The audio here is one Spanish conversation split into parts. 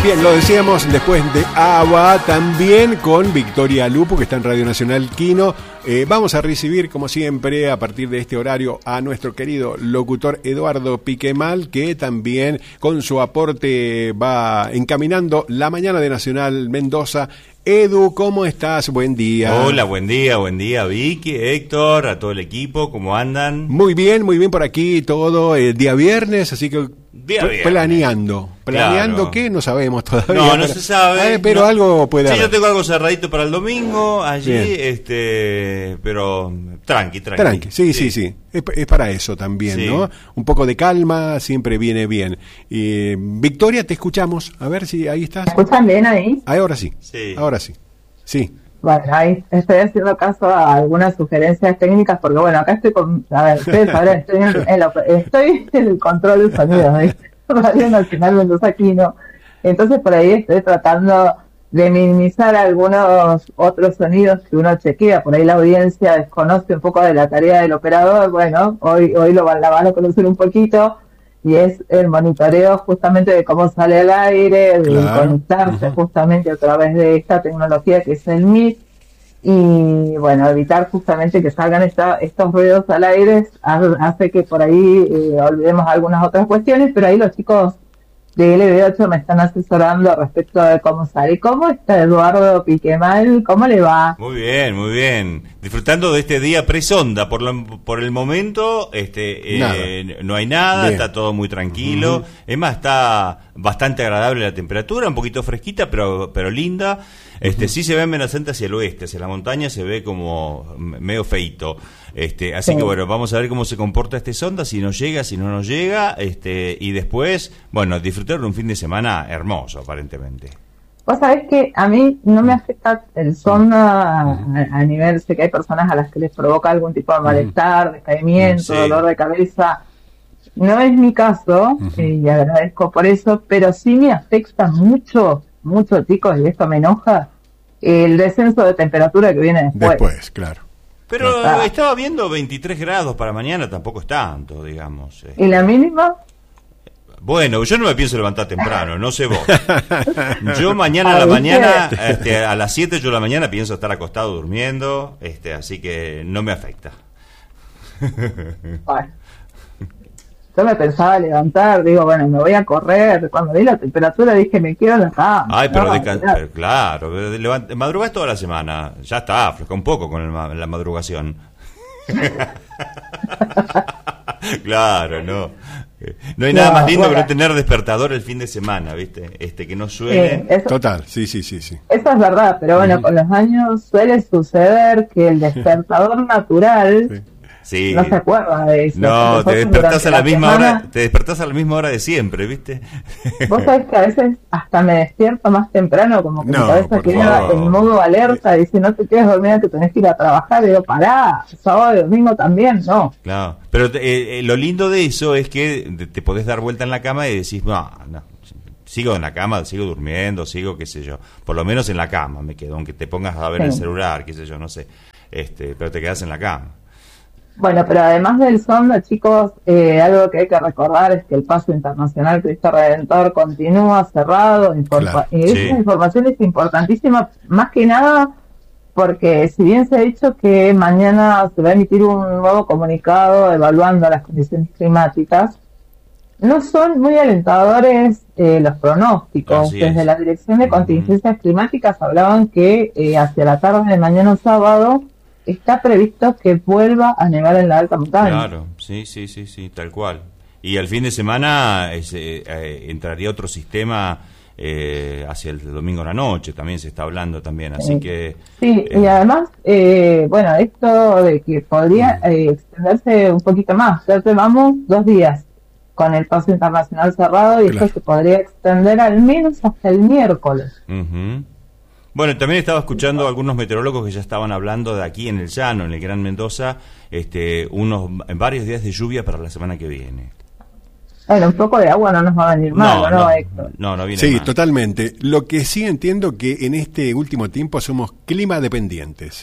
Bien, lo decíamos después de ABBA, también con Victoria Lupo, que está en Radio Nacional Quino. Vamos a recibir, como siempre, a partir de este horario, a nuestro querido locutor Eduardo Piquemal, que también con su aporte va encaminando la mañana de Nacional Mendoza. Edu, ¿cómo estás? Buen día. Hola, buen día, Vicky, Héctor, a todo el equipo, ¿cómo andan? Muy bien por aquí todo. Día viernes, así que planeando. Claro. ¿Qué? No sabemos todavía. No se sabe. Pero no. algo puede haber. Sí, yo tengo algo cerradito para el domingo allí, pero tranqui. Sí. Es para eso también, sí. ¿No? Un poco de calma siempre viene bien. Victoria, te escuchamos. A ver si ahí estás. ¿Me escuchan bien ahí? Ahora sí. Ahora sí. Bueno, ahí estoy haciendo caso a algunas sugerencias técnicas porque, bueno, acá estoy con... A ver, estoy en el control del sonido de Radio Nacional Mendoza Quino. Entonces, por ahí estoy tratando de minimizar algunos otros sonidos que uno chequea. Por ahí la audiencia desconoce un poco de la tarea del operador. Bueno, hoy la van a conocer un poquito. Y es el monitoreo justamente de cómo sale al aire, de conectarse justamente a través de esta tecnología que es el Meet, y bueno, evitar justamente que salgan estos ruidos al aire hace que por ahí olvidemos algunas otras cuestiones, pero ahí los chicos de LB8 me están asesorando respecto de cómo sale. ¿Cómo está Eduardo Piquemal? ¿Cómo le va? Muy bien. Disfrutando de este día pre-sonda. Por el momento no hay nada, bien. Está todo muy tranquilo. Uh-huh. Es más, está bastante agradable la temperatura, un poquito fresquita, pero linda. Uh-huh. Sí se ve amenazante hacia el oeste, hacia la montaña se ve como medio feito. Así sí. Que bueno, vamos a ver cómo se comporta este sonda, si nos llega, si no nos llega, y después, bueno, disfrutar de un fin de semana hermoso, aparentemente. Vos sabés que a mí no me afecta el sonda a nivel, sé que hay personas a las que les provoca algún tipo de malestar, decaimiento, dolor de cabeza. No es mi caso, y agradezco por eso, pero sí me afecta mucho, chicos, y esto me enoja, el descenso de temperatura que viene después, claro. Pero estaba viendo 23 grados para mañana, tampoco es tanto, digamos. ¿Y la mínima? Bueno, yo no me pienso levantar temprano, no sé vos. Yo mañana a la mañana, a las 7 yo a la mañana pienso estar acostado durmiendo, así que no me afecta. Bueno. Yo me pensaba levantar, digo, bueno, me voy a correr. Cuando vi la temperatura dije, me quiero en la cama. Ay, pero claro, madrugás toda la semana. Ya está, afloja un poco con la madrugación. Claro, no. No hay nada más lindo que no tener despertador el fin de semana, ¿viste? Que no suene. Total, sí. Eso es verdad, pero bueno, con los años suele suceder que el despertador natural... Sí. No se acuerda de eso. No, te despertás a la misma hora, de siempre, ¿viste? Vos sabés que a veces hasta me despierto más temprano, como que mi cabeza queda en modo alerta, dice, no te quedes dormida que tenés que ir a trabajar. Digo, pará, sábado y domingo también, no. Claro, pero lo lindo de eso es que te podés dar vuelta en la cama y decís, no, sigo en la cama, sigo durmiendo, sigo qué sé yo, por lo menos en la cama me quedo, aunque te pongas a ver el celular, qué sé yo, no sé, pero te quedás en la cama. Bueno, pero además del sonda, chicos, algo que hay que recordar es que el Paso Internacional Cristo Redentor continúa cerrado. Y esa información es importantísima, más que nada, porque si bien se ha dicho que mañana se va a emitir un nuevo comunicado evaluando las condiciones climáticas, no son muy alentadores los pronósticos. Desde la Dirección de Contingencias Climáticas hablaban que hacia la tarde de mañana sábado está previsto que vuelva a nevar en la alta montaña. Claro, sí, tal cual. Y al fin de semana entraría otro sistema hacia el domingo a la noche, también se está hablando también, así que... Sí, y además, bueno, esto de que podría extenderse un poquito más, ya llevamos 2 días con el Paso Internacional cerrado y esto se podría extender al menos hasta el miércoles. Bueno, también estaba escuchando a algunos meteorólogos que ya estaban hablando de aquí en el llano, en el Gran Mendoza, varios días de lluvia para la semana que viene. Bueno, un poco de agua no nos va a venir mal, ¿no, Héctor? No viene mal. Sí, totalmente. Lo que sí entiendo que en este último tiempo somos clima dependientes.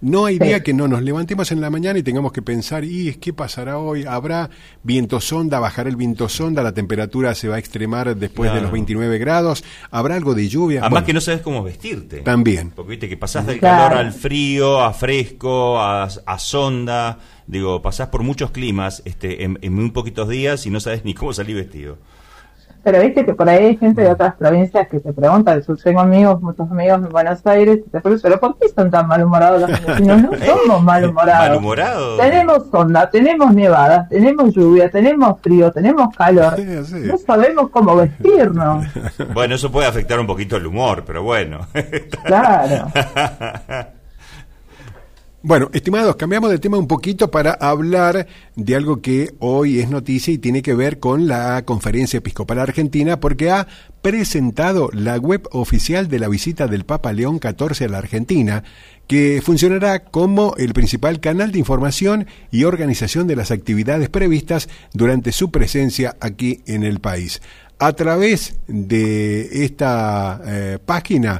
No hay día que no nos levantemos en la mañana y tengamos que pensar, ¿qué pasará hoy? ¿Habrá viento sonda? ¿Bajará el viento sonda? ¿La temperatura se va a extremar después de los 29 grados? ¿Habrá algo de lluvia? Además que no sabes cómo vestirte. También. Porque viste que pasás del calor al frío, a fresco, a sonda. Digo, pasás por muchos climas en muy poquitos días y no sabes ni cómo salir vestido. Pero viste que por ahí hay gente de otras provincias que te pregunta, tengo muchos amigos en Buenos Aires, y te preguntan, ¿pero por qué son tan malhumorados los argentinos? No somos malhumorados. ¿Malhumorados? Tenemos onda, tenemos nevadas, tenemos lluvia, tenemos frío, tenemos calor. Sí. No sabemos cómo vestirnos. Bueno, eso puede afectar un poquito el humor, pero bueno. Claro. Bueno, estimados, cambiamos de tema un poquito para hablar de algo que hoy es noticia y tiene que ver con la Conferencia Episcopal Argentina, porque ha presentado la web oficial de la visita del Papa León XIV a la Argentina, que funcionará como el principal canal de información y organización de las actividades previstas durante su presencia aquí en el país. A través de esta página,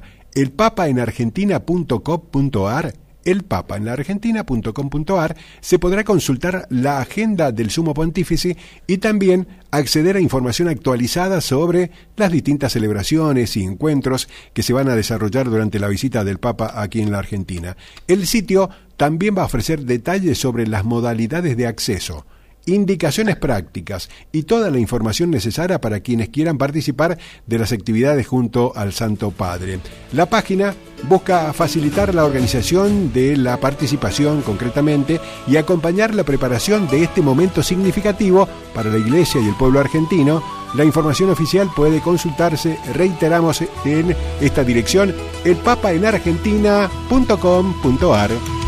elpapaenargentina.com.ar, elpapaenargentina.com.ar, se podrá consultar la agenda del Sumo Pontífice y también acceder a información actualizada sobre las distintas celebraciones y encuentros que se van a desarrollar durante la visita del Papa aquí en la Argentina. El sitio también va a ofrecer detalles sobre las modalidades de acceso, indicaciones prácticas y toda la información necesaria para quienes quieran participar de las actividades junto al Santo Padre. La página busca facilitar la organización de la participación concretamente y acompañar la preparación de este momento significativo para la Iglesia y el pueblo argentino. La información oficial puede consultarse, reiteramos, en esta dirección, elpapaenargentina.com.ar.